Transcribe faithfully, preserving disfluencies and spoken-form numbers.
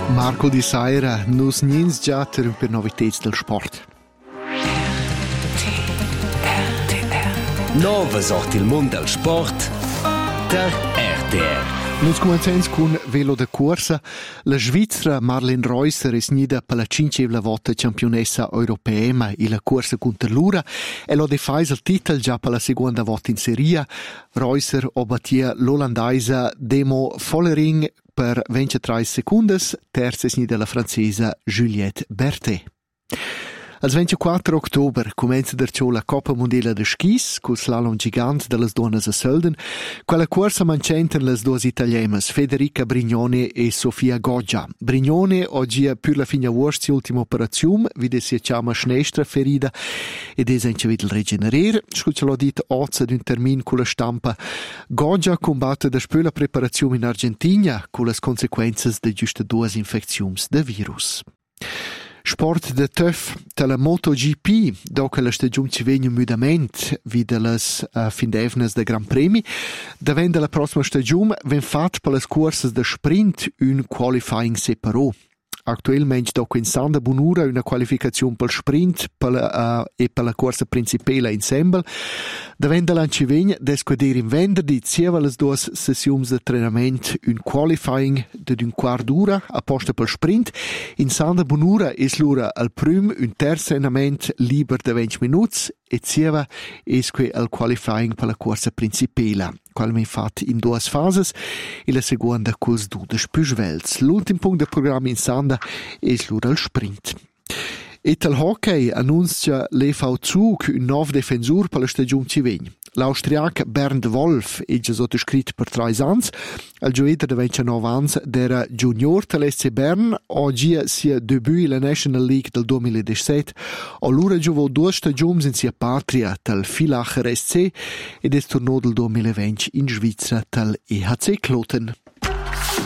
Marco Di Saira, nus nins già per novità del sport. Nova sorti il mondo del sport der R T R. Nus cominciamo con velo de corsa. La Svizzera Marlene Reusser è snida per la cinqueceva volta campionessa europea ma e la corsa contro l'Ura e lo difesa il titolo già per la seconda volta in serie. Reusser obattia l'olandese Demo Vollering per ventitré secondi, terza snida la francese Juliette Berthet. Il ventiquattro ottobre comincia derciò la Coppa Mondiale de Skis col slalom gigante delle donne a Sölden. Quella corsa mancenten le due italiane Federica Brignone e Sofia Goggia. Brignone oggi è per la fine worst ultima operazione, vide si chiama Schnestra ferita ed è senza vedere regenerare. Scusa l'ho detto oggi d'un termine con la stampa. Goggia combatte da la preparazione in Argentina con le conseguenze di giuste due infezioni del virus. Sport de töff della MotoGP, dopo la stagione ci viene mudament vide le uh, findevnes de Gran Premi. Davant la prossima stagione ven fat per le corse de sprint un qualifying separò. Attualmente dopo in Sanda Bonura una qualificazione per il sprint per la, uh, e per la corsa principale insieme. Davant l'anno ci viene descodere in venerdì sia le due sessioni di allenamento un qualifying di un quarto d'ora apposta per il sprint. In Sanda Bonura è l'ora al primo un terzo allenamento libero di venti minuti e sia esque al qualifying per la corsa principale. Qual infatti in due fasi e la seconda con due più svelti. L'ultimo punto del programma in Sanda è l'ora al sprint. E il hockey annuncia l'E V Zug un nuovo difensore per la stagione ci viene. L'austriac Bernd Wolf è già sottoscritto per tre anni. Il giovedì di ventinove anni era junior dell'S C Bern, oggi sia debut in la National League del duemiladiciassette. Allora giocò due stagioni in sia patria del Villacher S C ed è tornato del duemilaventi in Svizzera del E H C Kloten.